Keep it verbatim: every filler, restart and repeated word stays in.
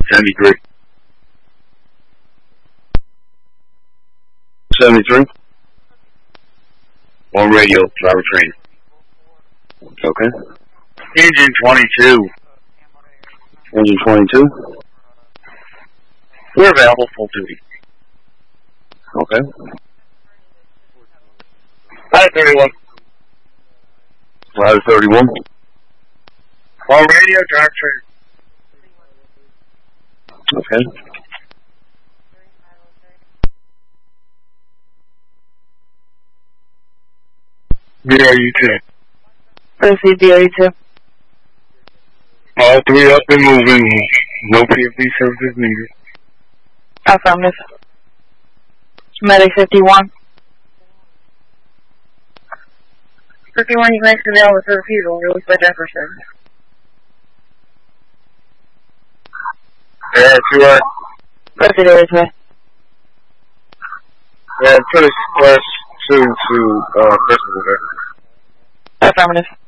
seventy-three. seventy-three. On radio, driver train. Okay. Engine twenty-two. Engine twenty-two. We're available full duty. Okay. Ladder thirty-one. Ladder thirty-one. On radio, driver train. Okay. B R U two. Proceed B R U two. All three up and moving. No P F D services needed. Affirmative. Medic fifty-one. fifty-one, you can exit now with the refusal. Released by Jefferson. Yeah, two right. Proceed area two. Yeah, finish class two to uh, Festival there. Affirmative.